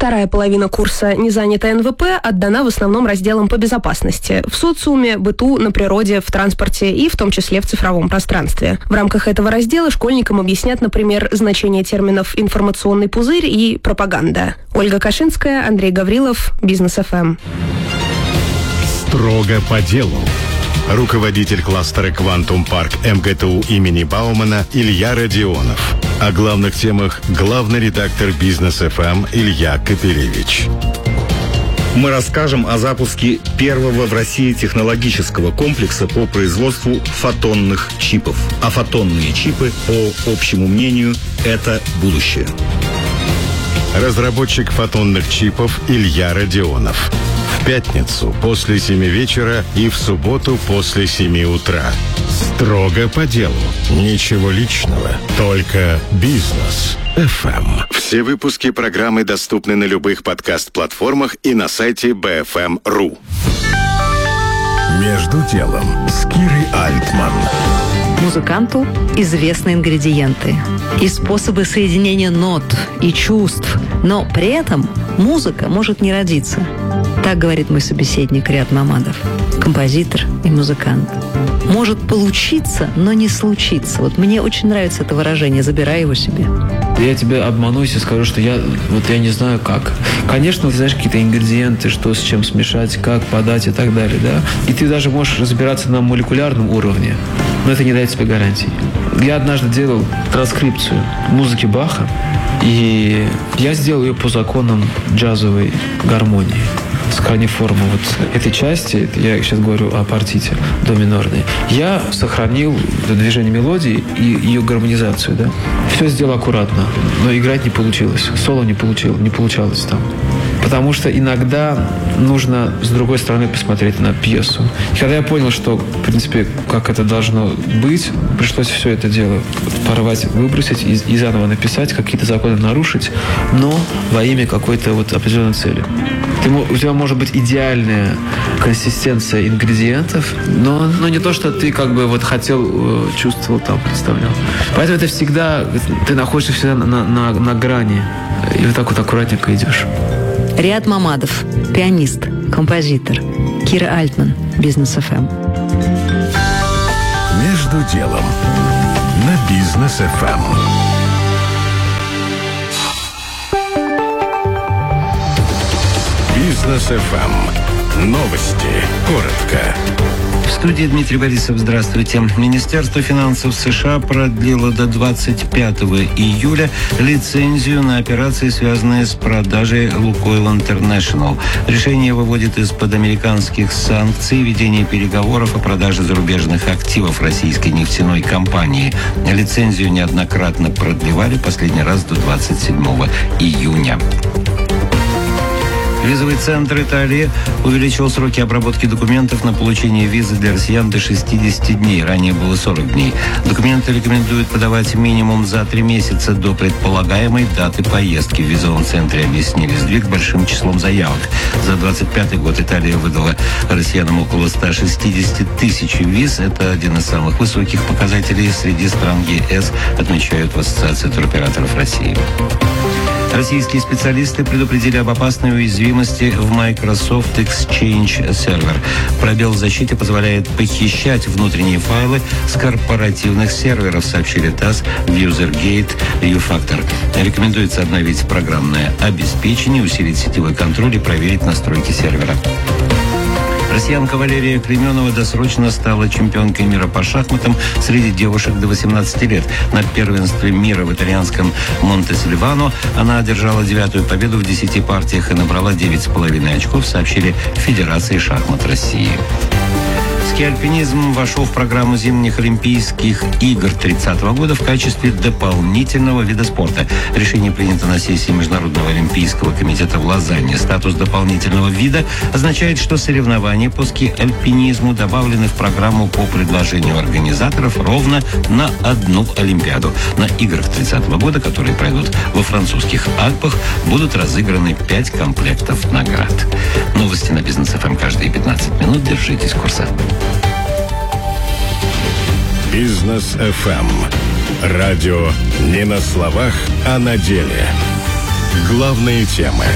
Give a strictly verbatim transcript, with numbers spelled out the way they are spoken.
Вторая половина курса «Незанятая эн вэ пэ» отдана в основном разделам по безопасности в социуме, быту, на природе, в транспорте и в том числе в цифровом пространстве. В рамках этого раздела школьникам объяснят, например, значение терминов «информационный пузырь» и «пропаганда». Ольга Кашинская, Андрей Гаврилов, Бизнес эф эм. Строго по делу. Руководитель кластера «Квантум Парк» эм гэ тэ у имени Баумана Илья Родионов. О главных темах главный редактор Бизнес эф эм Илья Капелевич. Мы расскажем о запуске первого в России технологического комплекса по производству фотонных чипов. А фотонные чипы, по общему мнению, это будущее. Разработчик фотонных чипов Илья Родионов. В пятницу после семи вечера и в субботу после семи утра. Строго по делу. Ничего личного, только Бизнес эф эм. Все выпуски программы доступны на любых подкаст-платформах и на сайте би эф эм точка ру. Между делом с Кирой Альтман. Музыканту известны ингредиенты и способы соединения нот и чувств, но при этом музыка может не родиться. Так говорит мой собеседник Риат Мамадов, композитор и музыкант. Может получиться, но не случиться. Вот мне очень нравится это выражение, забирай его себе. Я тебе обманусь и скажу, что я вот я не знаю как. Конечно, ты знаешь какие-то ингредиенты, что с чем смешать, как подать и так далее, да. И ты даже можешь разбираться на молекулярном уровне, но это не дает тебе гарантий. Я однажды делал транскрипцию музыки Баха, и я сделал ее по законам джазовой гармонии. Сканиформа вот этой части, я сейчас говорю о партите до минорной, я сохранил движение мелодии и ее гармонизацию, да. Все сделал аккуратно, но играть не получилось, соло не получилось, не получалось там. Потому что иногда нужно с другой стороны посмотреть на пьесу. И когда я понял, что, в принципе, как это должно быть, пришлось все это дело порвать, выбросить и, и заново написать, какие-то законы нарушить, но во имя какой-то вот определенной цели. Ты, у тебя может быть идеальная консистенция ингредиентов, но, но не то, что ты как бы вот хотел, чувствовал там, представлял. Поэтому это всегда, ты находишься всегда на, на, на грани. И вот так вот аккуратненько идешь. Риат Мамадов, пианист, композитор. Кира Альтман, Бизнес эф эм. Между делом на Бизнес эф эм. Бизнес эф эм. Новости. Коротко. В студии Дмитрий Борисов. Здравствуйте. Министерство финансов США продлило до двадцать пятого июля лицензию на операции, связанные с продажей Лукойл Интернешнл. Решение выводит из-под американских санкций ведение переговоров о продаже зарубежных активов российской нефтяной компании. Лицензию неоднократно продлевали, последний раз до двадцать седьмого июня. Визовый центр Италии увеличил сроки обработки документов на получение визы для россиян до шестидесяти дней. Ранее было сорок дней. Документы рекомендуют подавать минимум за три месяца до предполагаемой даты поездки. В визовом центре объяснили сдвиг большим числом заявок. За двадцать пятый год Италия выдала россиянам около ста шестидесяти тысяч виз. Это один из самых высоких показателей среди стран е эс, отмечают в Ассоциации туроператоров России. Российские специалисты предупредили об опасной уязвимости в Microsoft Exchange Server. Пробел в защите позволяет похищать внутренние файлы с корпоративных серверов, сообщили ТАСС в Usergate U-Factor. Рекомендуется обновить программное обеспечение, усилить сетевой контроль и проверить настройки сервера. Россиянка Валерия Клейменова досрочно стала чемпионкой мира по шахматам среди девушек до восемнадцати лет. На первенстве мира в итальянском Монте-Сильвано она одержала девятую победу в десяти партиях и набрала девять с половиной очков, сообщили в Федерации шахмат России. Ски-альпинизм вошел в программу зимних Олимпийских игр тридцатого года в качестве дополнительного вида спорта. Решение принято на сессии Международного олимпийского комитета в Лозанне. Статус дополнительного вида означает, что соревнования по ски-альпинизму добавлены в программу по предложению организаторов ровно на одну Олимпиаду. На играх тридцатого года, которые пройдут во французских Альпах, будут разыграны пять комплектов наград. Новости на Бизнес эф эм каждые пятнадцать минут. Держитесь курса. Бизнес эф эм. Радио не на словах, а на деле. Главные темы.